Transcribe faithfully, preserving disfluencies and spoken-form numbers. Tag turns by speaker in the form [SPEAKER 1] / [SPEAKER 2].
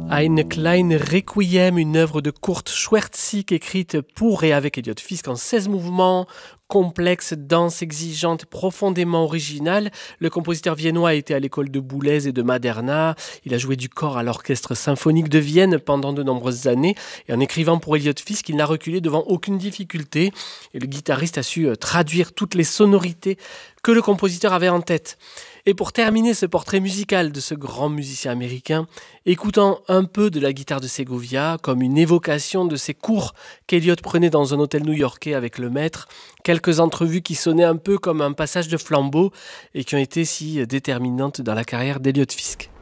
[SPEAKER 1] Eine kleine Requiem, une œuvre de Kurt Schwertzik écrite pour et avec Elliott Fisk en seize mouvements, complexe, dense, exigeante, profondément originale. Le compositeur viennois a été à l'école de Boulez et de Maderna. Il a joué du cor à l'orchestre symphonique de Vienne pendant de nombreuses années. Et en écrivant pour Elliott Fisk, il n'a reculé devant aucune difficulté. Et le guitariste a su traduire toutes les sonorités que le compositeur avait en tête. Et pour terminer ce portrait musical de ce grand musicien américain, écoutant un peu de la guitare de Segovia comme une évocation de ces cours qu'Elliott prenait dans un hôtel new-yorkais avec le maître, quelques entrevues qui sonnaient un peu comme un passage de flambeau et qui ont été si déterminantes dans la carrière d'Elliott Fisk.